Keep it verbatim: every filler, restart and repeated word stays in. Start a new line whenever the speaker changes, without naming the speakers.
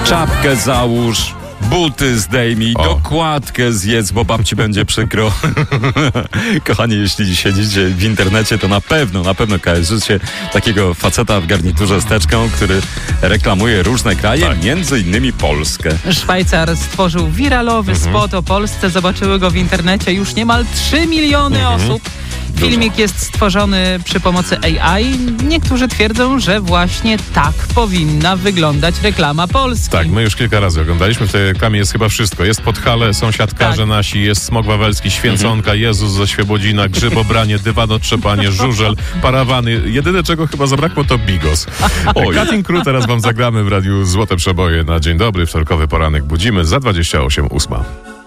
Czapkę załóż, buty zdejmij,
O.
dokładkę zjedz, bo babci będzie przykro. Kochani, jeśli siedzicie w internecie, to na pewno, na pewno kojarzycie takiego faceta w garniturze z teczką, który reklamuje różne kraje,
Tak.
między innymi Polskę.
Szwajcar stworzył wiralowy
Mhm.
spot o Polsce. Zobaczyły go w internecie już niemal trzy miliony
Mhm.
osób. Filmik jest stworzony przy pomocy A I. Niektórzy twierdzą, że właśnie tak powinna wyglądać reklama Polski.
Tak, my już kilka razy oglądaliśmy. W tej reklamie jest chyba wszystko. Jest Podhale, są siatkarze
Tak.
nasi, jest Smok Wawelski, Święconka, Jezus ze Świebodzina, Grzybobranie, Dywanotrzepanie, Żużel, Parawany. Jedyne, czego chyba zabrakło, to Bigos.
Oj.
Cutting Crew teraz wam zagramy w radiu Złote Przeboje na Dzień Dobry. Wtorkowy poranek budzimy za dwadzieścia osiem ósma.